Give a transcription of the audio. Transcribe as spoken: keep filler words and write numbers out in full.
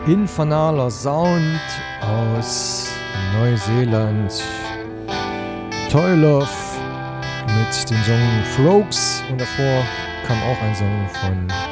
infernaler Sound aus Neuseeland. Toy Love mit dem Song Frogs und davor kam auch ein Song von